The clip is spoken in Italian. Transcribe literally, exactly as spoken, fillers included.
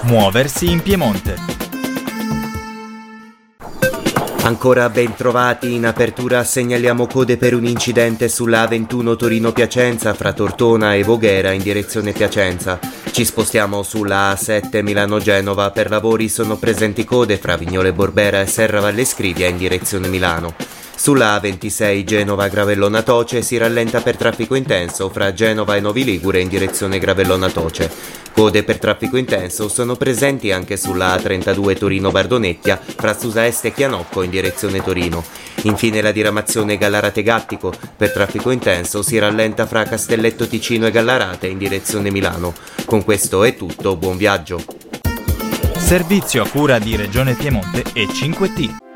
Muoversi in Piemonte. Ancora ben trovati, in apertura segnaliamo code per un incidente sulla A ventuno Torino-Piacenza fra Tortona e Voghera in direzione Piacenza. Ci spostiamo sulla A sette Milano-Genova, per lavori sono presenti code fra Vignole Borbera e Serra Valle Scrivia in direzione Milano. Sulla A ventisei Genova-Gravellona Toce si rallenta per traffico intenso fra Genova e Novi Ligure in direzione Gravellona Toce. Code per traffico intenso sono presenti anche sulla A trentadue Torino-Bardonecchia fra Susa Est e Chianocco in direzione Torino. Infine la diramazione Gallarate-Gattico, per traffico intenso si rallenta fra Castelletto Ticino e Gallarate in direzione Milano. Con questo è tutto, buon viaggio. Servizio a cura di Regione Piemonte e cinque T.